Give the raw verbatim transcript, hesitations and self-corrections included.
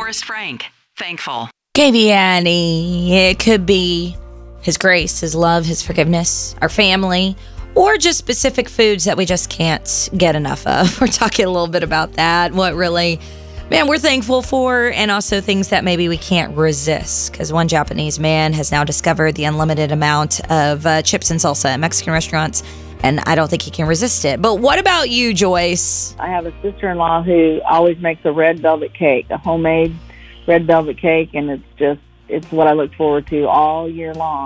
Forrest Frank, Thankful. Gaviani, it could be his grace, his love, his forgiveness, our family, or just specific foods that we just can't get enough of. We're talking a little bit about that, what really, man, we're thankful for, and also things that maybe we can't resist. Because one Japanese man has now discovered the unlimited amount of uh, chips and salsa at Mexican restaurants, and I don't think he can resist it. But what about you, Joyce? I have a sister-in-law who always makes a red velvet cake, a homemade red velvet cake, and it's just, it's what I look forward to all year long.